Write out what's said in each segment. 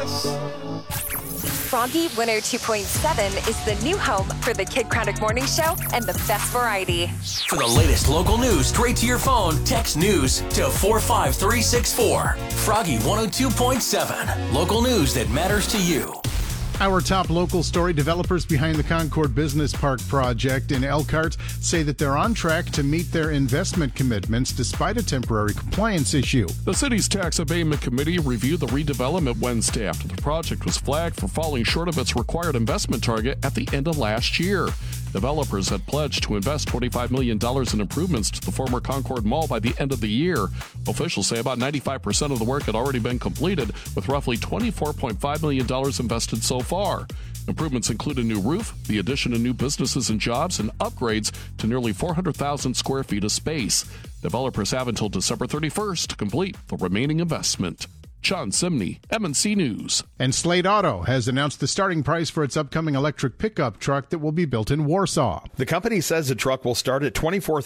Froggy 102.7 is the new home for the Kid Craddock Morning Show and the best variety. For the latest local news straight to your phone, text news to 45364. Froggy 102.7. Local news that matters to you. Our top local story: developers behind the Concord Business Park project in Elkhart say that they're on track to meet their investment commitments despite a temporary compliance issue. The city's tax abatement committee reviewed the redevelopment Wednesday after the project was flagged for falling short of its required investment target at the end of last year. Developers had pledged to invest $25 million in improvements to the former Concord Mall by the end of the year. Officials say about 95% of the work had already been completed, with roughly $24.5 million invested so far. Improvements include a new roof, the addition of new businesses and jobs, and upgrades to nearly 400,000 square feet of space. Developers have until December 31st to complete the remaining investment. John Simney, MNC News. And Slate Auto has announced the starting price for its upcoming electric pickup truck that will be built in Warsaw. The company says the truck will start at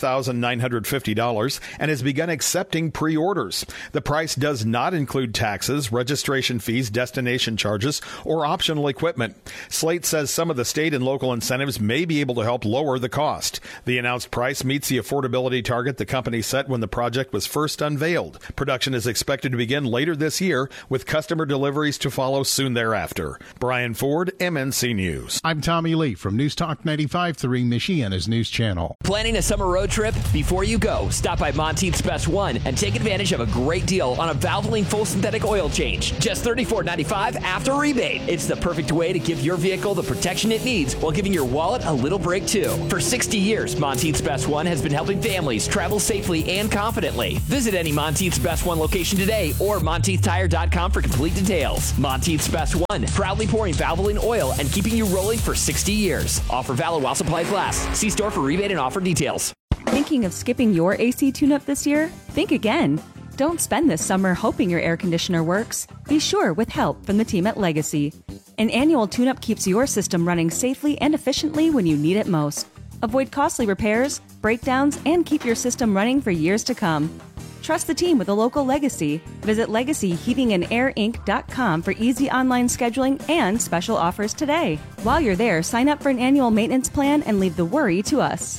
$24,950 and has begun accepting pre-orders. The price does not include taxes, registration fees, destination charges, or optional equipment. Slate says some of the state and local incentives may be able to help lower the cost. The announced price meets the affordability target the company set when the project was first unveiled. Production is expected to begin later this year, with customer deliveries to follow soon thereafter. Brian Ford, MNC News. I'm Tommy Lee from News Talk 95.3, Michiana's news channel. Planning a summer road trip? Before you go, stop by Monteith's Best One and take advantage of a great deal on a Valvoline full synthetic oil change. Just $34.95 after rebate. It's the perfect way to give your vehicle the protection it needs while giving your wallet a little break too. For 60 years, Monteith's Best One has been helping families travel safely and confidently. Visit any Monteith's Best One location today or MonteithTire.com for complete details. Monteith's Best One, proudly pouring Valvoline oil and keeping you rolling for 60 years. Offer valid while supplies last. See store for rebate and offer details. Thinking of skipping your AC tune-up this year? Think again. Don't spend this summer hoping your air conditioner works. Be sure with help from the team at Legacy. An annual tune-up keeps your system running safely and efficiently when you need it most. Avoid costly repairs, breakdowns, and keep your system running for years to come. Trust the team with a local Legacy. Visit LegacyHeatingandAirInc.com for easy online scheduling and special offers today. While you're there, sign up for an annual maintenance plan and leave the worry to us.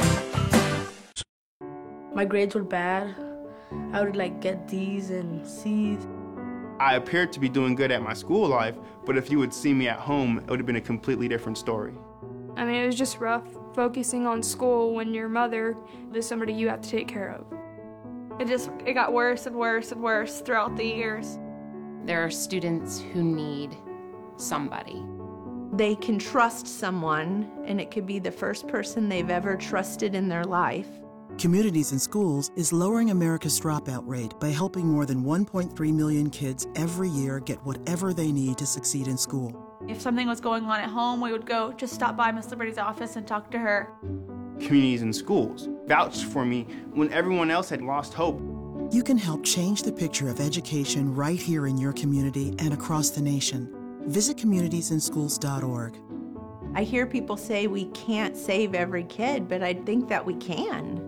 My grades were bad. I would get D's and C's. I appeared to be doing good at my school life, but if you would see me at home, it would have been a completely different story. I mean, it was just rough focusing on school when your mother is somebody you have to take care of. It got worse and worse and worse throughout the years. There are students who need somebody. They can trust someone, and it could be the first person they've ever trusted in their life. Communities in Schools is lowering America's dropout rate by helping more than 1.3 million kids every year get whatever they need to succeed in school. If something was going on at home, we would go just stop by Miss Liberty's office and talk to her. Communities in Schools vouched for me when everyone else had lost hope. You can help change the picture of education right here in your community and across the nation. Visit communitiesInschools.org. I hear people say we can't save every kid, but I think that we can.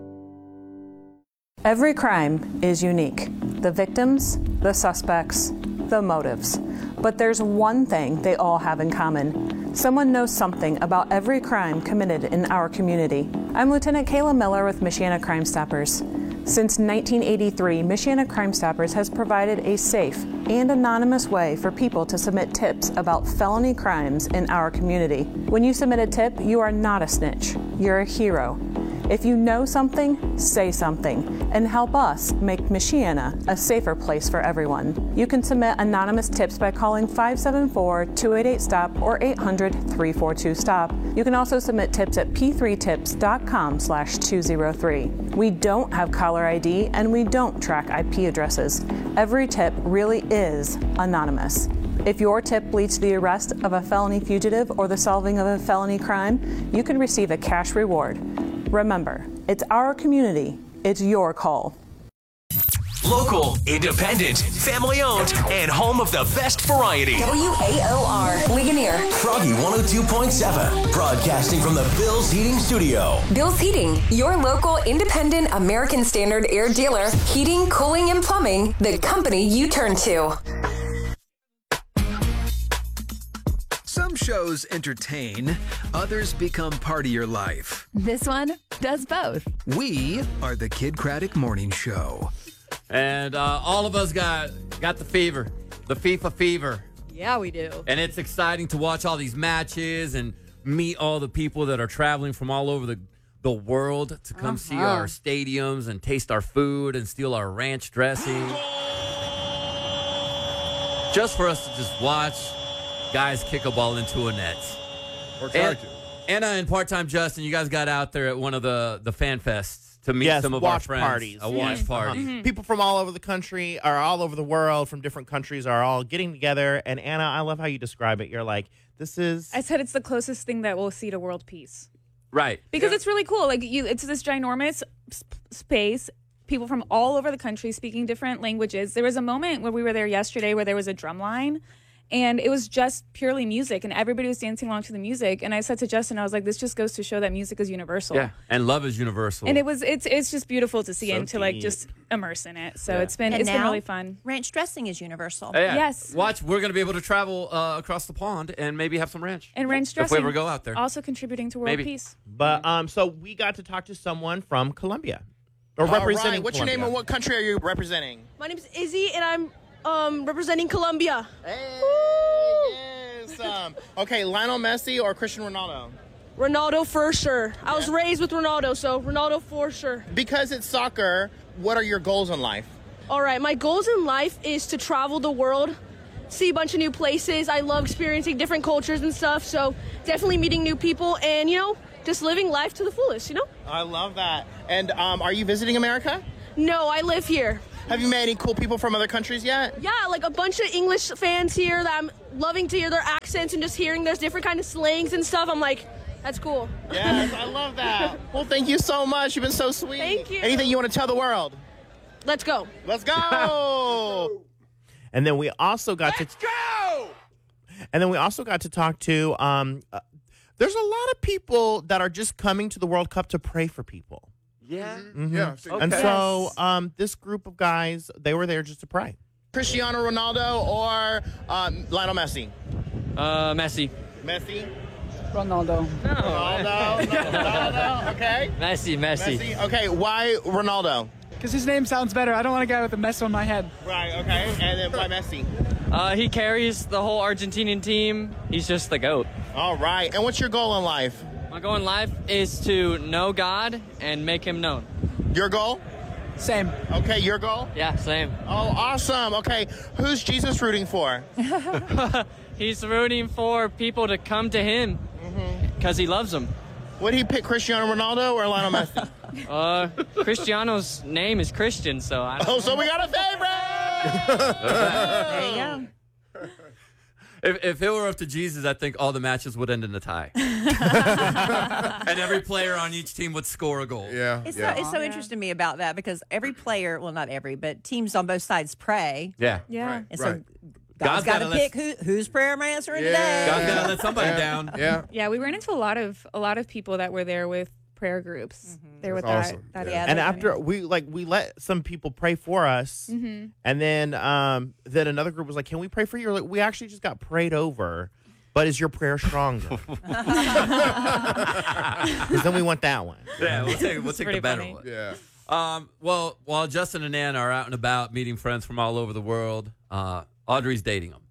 Every crime is unique. The victims, the suspects, the motives. But there's one thing they all have in common. Someone knows something about every crime committed in our community. I'm Lieutenant Kayla Miller with Michiana Crime Stoppers. Since 1983, Michiana Crime Stoppers has provided a safe and anonymous way for people to submit tips about felony crimes in our community. When you submit a tip, you are not a snitch. You're a hero. If you know something, say something, and help us make Michiana a safer place for everyone. You can submit anonymous tips by calling 574-288-STOP or 800-342-STOP. You can also submit tips at p3tips.com/203. We don't have caller ID and we don't track IP addresses. Every tip really is anonymous. If your tip leads to the arrest of a felony fugitive or the solving of a felony crime, you can receive a cash reward. Remember, it's our community. It's your call. Local, independent, family-owned, and home of the best variety. WAOR, Ligonier. Froggy 102.7, broadcasting from the Bill's Heating Studio. Bill's Heating, your local independent American Standard air dealer. Heating, cooling, and plumbing, the company you turn to. shows entertain, others become part of your life. This one does both. We are the Kid Craddock Morning Show. And all of us got the fever, the FIFA fever. Yeah, we do. And it's exciting to watch all these matches and meet all the people that are traveling from all over the world to come see our stadiums and taste our food and steal our ranch dressing. Just for us to just watch guys kick a ball into a net. Or try to. Anna and Part-Time Justin, you guys got out there at one of the fan fests to meet some of our friends. Parties. A watch party. Mm-hmm. People from all over the country or all over the world from different countries are all getting together. And Anna, I love how you describe it. You're like, this is... I said it's the closest thing that we'll see to world peace. Right. Because it's really cool. Like it's this ginormous space. People from all over the country speaking different languages. There was a moment when we were there yesterday where there was a drum line, and it was just purely music, and everybody was dancing along to the music. And I said to Justin, I was like, this just goes to show that music is universal. Yeah, and love is universal. And it's just beautiful to see So and to like deep. just immerse in it. So Yeah. it's been really fun. Ranch dressing is universal. Yeah. Yes. Watch, we're going to be able to travel across the pond and maybe have some ranch. And ranch If dressing. we ever go out there. Also contributing to world Maybe. peace. But so we got to talk to someone from Colombia. Or All representing right. What's your name Colombia. and what country are you representing? My name's Izzy, and I'm representing Colombia. Yes. Okay, Lionel Messi or Cristiano Ronaldo? Ronaldo for sure. I was raised with Ronaldo, so Ronaldo for sure. Because it's soccer, what are your goals in life? All right, my goals in life is to travel the world, see a bunch of new places. I love experiencing different cultures and stuff, so definitely meeting new people and, just living life to the fullest, I love that. And are you visiting America? No, I live here. Have you met any cool people from other countries yet? Yeah, like a bunch of English fans here that I'm loving to hear their accents and just hearing there's different kind of slangs and stuff. I'm like, that's cool. Yes, I love that. Well, thank you so much. You've been so sweet. Thank you. Anything you want to tell the world? Let's go. Let's go. And then we also got to go. And then we also got to talk to there's a lot of people that are just coming to the World Cup to pray for people. Yeah. Mhm. Yeah. And so this group of guys, they were there just to pray. Cristiano Ronaldo or Lionel Messi? Messi. Messi? Ronaldo. Ronaldo. Okay. Messi. Okay, why Ronaldo? Because his name sounds better. I don't want a guy with a mess on my head. Right, okay. And then why Messi? He carries the whole Argentinian team. He's just the GOAT. All right. And what's your goal in life? My goal in life is to know God and make him known. Your goal? Same. Okay, your goal? Yeah, same. Oh, awesome. Okay, who's Jesus rooting for? He's rooting for people to come to him because he loves them. Would he pick Cristiano Ronaldo or Lionel Messi? Cristiano's name is Christian, so I don't know. So we got a favorite! There you go. If it were up to Jesus, I think all the matches would end in a tie. And every player on each team would score a goal. Yeah. It's so interesting to me about that because every player, well, not every, but teams on both sides pray. Yeah. Yeah. And so God's got to pick whose prayer am I answering today. God's got to let somebody down. Yeah. Yeah, we ran into a lot of people that were there with prayer groups. There with That's awesome. that. Yeah. And after we let some people pray for us, Mhm. and then another group was like, "Can we pray for you?" Like, we actually just got prayed over, but is your prayer stronger? Because then we want that one. Yeah, we'll take the pretty better funny. one. Yeah. Well, while Justin and Ann are out and about meeting friends from all over the world, Audrey's dating them.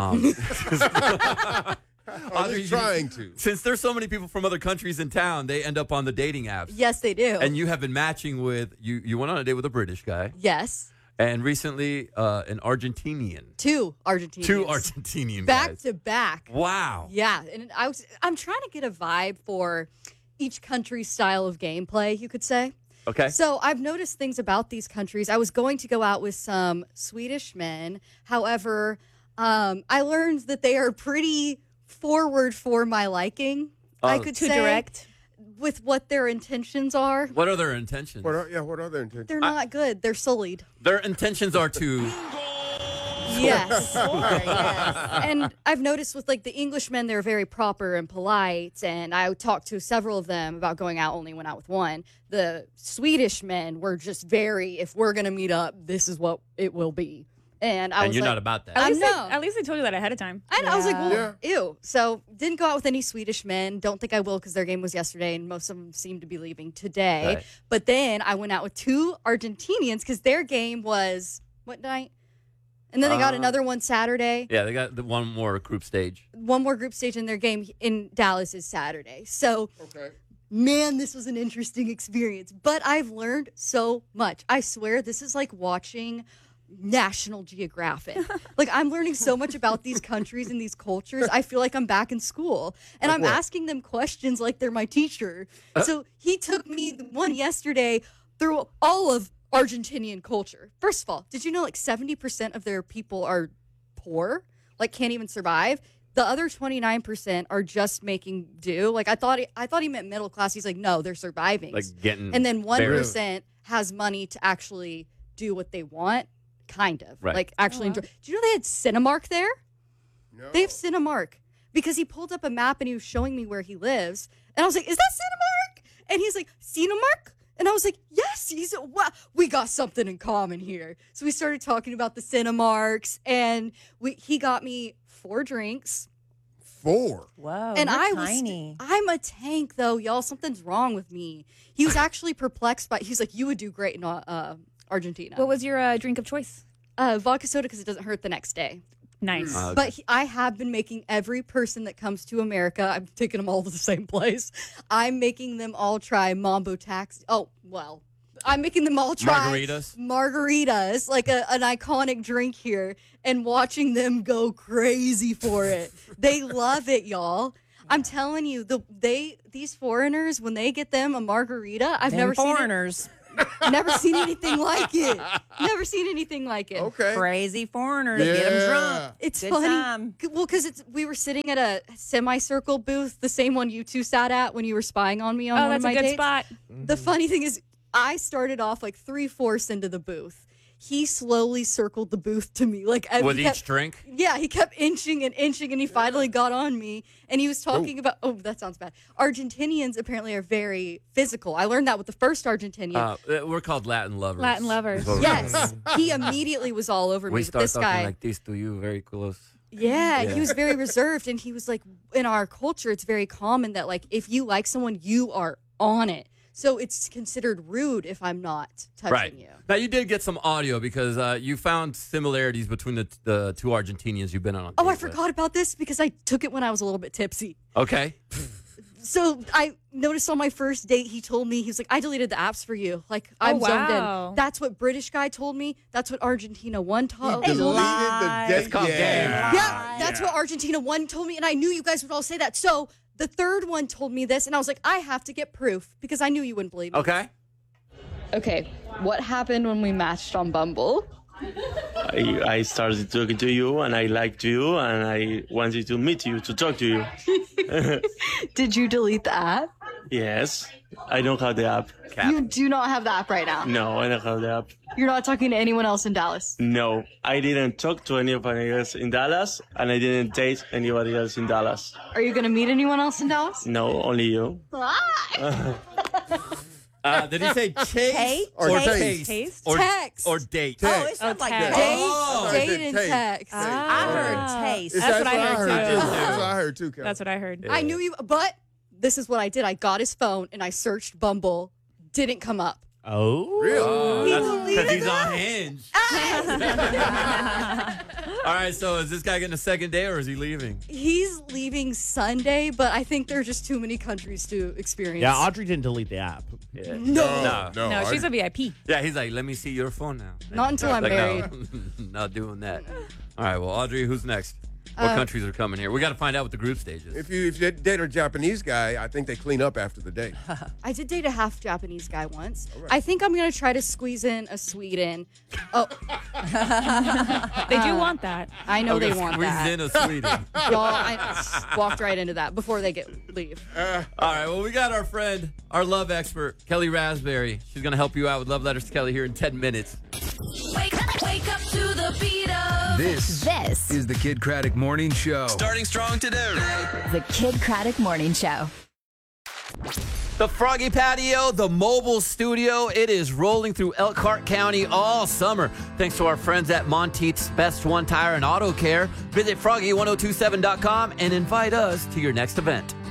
Audrey's trying to. Since there's so many people from other countries in town, they end up on the dating apps. Yes, they do. And you have been matching with, you went on a date with a British guy. Yes. And recently, an Argentinian. Two Argentinians. Two Argentinian back guys. to back. Wow. Yeah, and I'm trying to get a vibe for each country's style of gameplay, you could say. Okay. So I've noticed things about these countries. I was going to go out with some Swedish men. However, I learned that they are pretty forward for my liking, I could too say. direct. With what their intentions are. What are their intentions? What are their intentions? They're not good. They're sullied. Their intentions are to... Yes. And I've noticed with like the Englishmen, they're very proper and polite. And I talked to several of them about going out, only went out with one. The Swedish men were just very, if we're going to meet up, this is what it will be. And I was you're like, not about that. At least they told you that ahead of time. And I was like, well, ew. So didn't go out with any Swedish men. Don't think I will because their game was yesterday and most of them seem to be leaving today. Right. But then I went out with 2 Argentinians because their game was what night? And then they got another one Saturday. Yeah, they got one more group stage. One more group stage in their game in Dallas is Saturday. So, man, this was an interesting experience. But I've learned so much. I swear this is like watching National Geographic. Like, I'm learning so much about these countries and these cultures. I feel like I'm back in school. And I'm asking them questions like they're my teacher. So he took me one yesterday through all of Argentinian culture. First of all, did you know like 70% of their people are poor? Like can't even survive? The other 29% are just making do. Like I thought he meant middle class. He's like, no, they're surviving. Like getting and then 1% has money to actually do what they want. Kind of. Right. Like actually enjoy. Do you know they had Cinemark there? No. They have Cinemark. Because he pulled up a map and he was showing me where he lives. And I was like, is that Cinemark? And he's like, Cinemark? And I was like, yes. He's like, wow, we got something in common here. So we started talking about the Cinemarks, and he got me 4 drinks. 4? Whoa, And you're tiny. I'm a tank, though, y'all. Something's wrong with me. He was actually perplexed by. He's like, you would do great in Argentina. What was your drink of choice? Vodka soda because it doesn't hurt the next day. Nice. Okay. But I have been making every person that comes to America, I'm taking them all to the same place. I'm making them all try Mambo Taxi. Oh, well, I'm making them all try margaritas, like an iconic drink here, and watching them go crazy for it. They love it, y'all. I'm telling you, these foreigners, when they get them a margarita, I've never seen foreigners. Never seen anything like it. Never seen anything like it. Okay. Crazy foreigners. Get them drunk. It's Good funny. time. Well, because we were sitting at a semicircle booth, the same one you 2 sat at when you were spying on me on one of my dates. Spot. The funny thing is, I started off like 3/4 into the booth. He slowly circled the booth to me. Like with each drink? Yeah, he kept inching, and he finally got on me. And he was talking about, that sounds bad. Argentinians apparently are very physical. I learned that with the first Argentinian. We're called Latin lovers. Latin lovers. Yes. He immediately was all over me. We With start this talking guy. like this to you, very close. Yeah, he was very reserved. And he was like, in our culture, it's very common that like if you like someone, you are on it. So it's considered rude if I'm not touching you. Now, you did get some audio because you found similarities between the 2 Argentinians you've been on. Oh, I forgot about this because I took it when I was a little bit tipsy. Okay. So I noticed on my first date, he told me, he was like, I deleted the apps for you. Like, I'm zoned in. That's what British guy told me. That's what Argentina 1 told me. Deleted the date. It's called game. Yeah, that's what Argentina 1 told me. And I knew you guys would all say that. So the third one told me this, and I was like, I have to get proof because I knew you wouldn't believe me. Okay, what happened when we matched on Bumble? I started talking to you, and I liked you, and I wanted to meet you, to talk to you. Did you delete the app? Yes, I don't have the app. You do not have the app right now? No, I don't have the app. You're not talking to anyone else in Dallas? No, I didn't talk to anybody else in Dallas, and I didn't date anybody else in Dallas. Are you going to meet anyone else in Dallas? No, only you. Did he say chase or taste? Taste? Or text. Or date? Oh, it sounds like Date, text. date and text. I heard taste. That's what I heard too. That's what I heard too, Kelly. That's what I heard. I knew you, but this is what I did. I got his phone and I searched Bumble. Didn't come up. Oh, really? Because he's on Hinge. All right, so is this guy getting a second day or is he leaving? He's leaving Sunday, but I think there are just too many countries to experience. Yeah, Audrey didn't delete the app. Yeah. No, she's a VIP. Yeah, he's like, let me see your phone now. Not until I'm like, married. No, not doing that. All right, well, Audrey, who's next? What countries are coming here? We got to find out what the group stage is. If you date a Japanese guy, I think they clean up after the date. I did date a half Japanese guy once. Right. I think I'm going to try to squeeze in a Sweden. Oh. They do want that. I know they want that. Squeeze in a Sweden. Y'all, I walked right into that before they leave. All right, well, we got our friend, our love expert, Kelly Raspberry. She's going to help you out with Love Letters to Kelly here in 10 minutes. Wake up to the beat of. This is the Kid Craddock Morning Show. Starting strong today. The Kid Craddock Morning Show. The Froggy Patio, the mobile studio, it is rolling through Elkhart County all summer. Thanks to our friends at Monteith's Best One Tire and Auto Care. Visit Froggy1027.com and invite us to your next event.